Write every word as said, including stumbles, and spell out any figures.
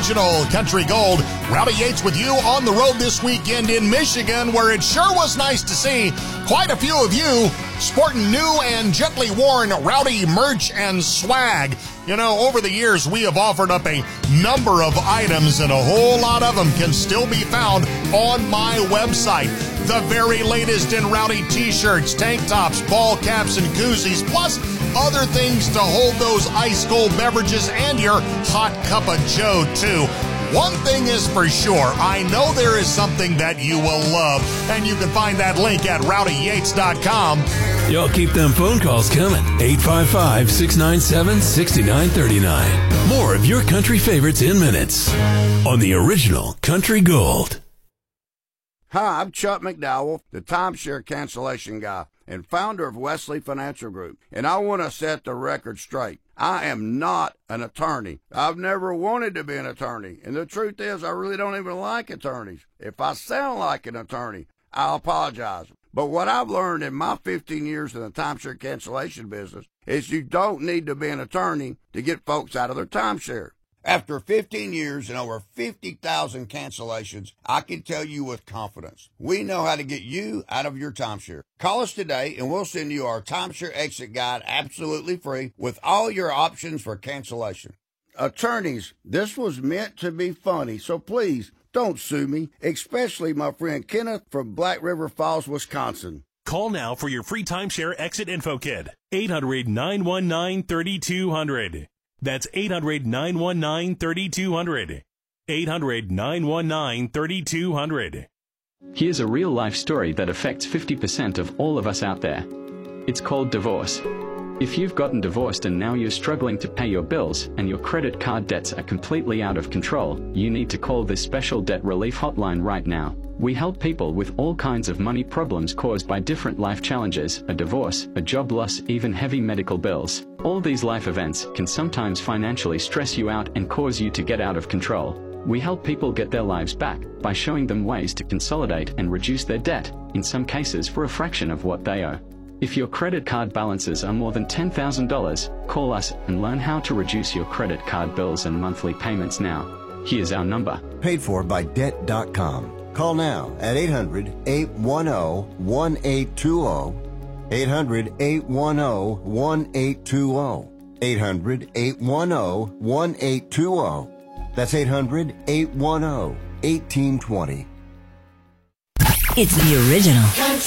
original Country Gold. Rowdy Yates with you on the road this weekend in Michigan, where it sure was nice to see quite a few of you sporting new and gently worn Rowdy merch and swag. You know, over the years, we have offered up a number of items, and a whole lot of them can still be found on my website. The very latest in Rowdy t-shirts, tank tops, ball caps, and koozies, plus other things to hold those ice-cold beverages and your hot cup of joe, too. One thing is for sure, I know there is something that you will love, and you can find that link at rowdy yates dot com. Y'all keep them phone calls coming. eight five five, six nine seven, six nine three nine. More of your country favorites in minutes on the original Country Gold. Hi, I'm Chuck McDowell, the timeshare cancellation guy and founder of Wesley Financial Group, and I want to set the record straight. I am not an attorney. I've never wanted to be an attorney, and the truth is I really don't even like attorneys. If I sound like an attorney, I'll apologize. But what I've learned in my fifteen years in the timeshare cancellation business is you don't need to be an attorney to get folks out of their timeshare. After fifteen years and over fifty thousand cancellations, I can tell you with confidence, we know how to get you out of your timeshare. Call us today and we'll send you our timeshare exit guide absolutely free with all your options for cancellation. Attorneys, this was meant to be funny, so please don't sue me, especially my friend Kenneth from Black River Falls, Wisconsin. Call now for your free timeshare exit info kit. eight hundred, nine one nine, three two zero zero. That's eight hundred, nine one nine, three two zero zero. eight hundred, nine one nine, three two zero zero. Here's a real-life story that affects fifty percent of all of us out there. It's called divorce. If you've gotten divorced and now you're struggling to pay your bills and your credit card debts are completely out of control, you need to call this special debt relief hotline right now. We help people with all kinds of money problems caused by different life challenges, a divorce, a job loss, even heavy medical bills. All these life events can sometimes financially stress you out and cause you to get out of control. We help people get their lives back by showing them ways to consolidate and reduce their debt, in some cases for a fraction of what they owe. If your credit card balances are more than ten thousand dollars, call us and learn how to reduce your credit card bills and monthly payments now. Here's our number. Paid for by debt dot com. Call now at eight hundred, eight one zero, one eight two zero. eight hundred, eight one zero, one eight two zero. eight hundred, eight one zero, one eight two zero. That's eight hundred, eight one zero, one eight two zero. It's the original